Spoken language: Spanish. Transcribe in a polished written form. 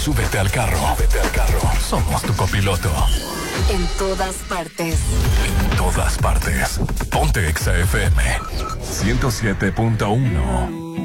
Súbete al carro. Somos tu copiloto. En todas partes. En todas partes. Ponte Exa FM 107.1.